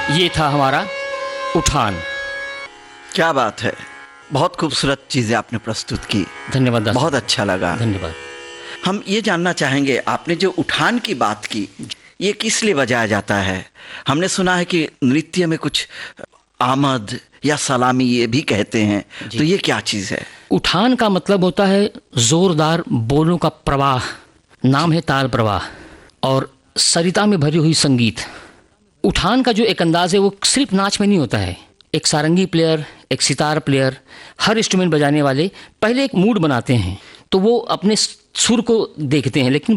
ये था हमारा उठान। क्या बात है, बहुत खूबसूरत चीज़ें आपने प्रस्तुत की। धन्यवाद दास। बहुत अच्छा लगा। धन्यवाद। हम ये जानना चाहेंगे, आपने जो उठान की बात की, ये किस लिए बजाया जाता है? हमने सुना है कि नृत्य में कुछ आमद या सलामी ये भी कहते हैं, तो ये क्या चीज़ है? उठान का मतलब होता है जोरदार बोलों का प्रवाह, नाम है ताल प्रवाह, और सरिता में भरी हुई संगीत। उठान का जो एक अंदाज है वो सिर्फ नाच में नहीं होता है। एक सारंगी प्लेयर, एक सितार प्लेयर, हर इंस्ट्रूमेंट बजाने वाले पहले एक मूड बनाते हैं, तो वो अपने सुर को देखते हैं, लेकिन